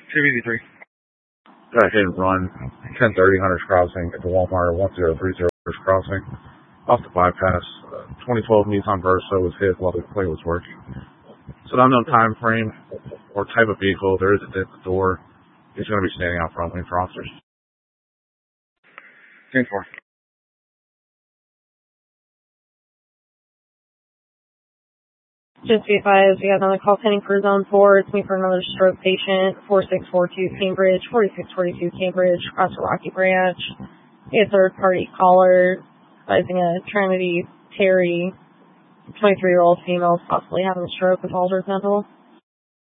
283. Got a hit and run, 1030 Hunters Crossing at the Walmart, 1030 Hunters Crossing, off the bypass. 2012 Nissan Versa was hit while the plate was working. So the unknown time frame or type of vehicle, there is a dent at the door. He's going to be standing out front waiting for officers. 10-4. Just be advised, we have another call pending for Zone 4. It's me for another stroke patient, 4642 Cambridge, 4642 Cambridge, across the Rocky Branch. A third-party caller advising a Trinity Terry, 23-year-old female, possibly having a stroke with altered mental.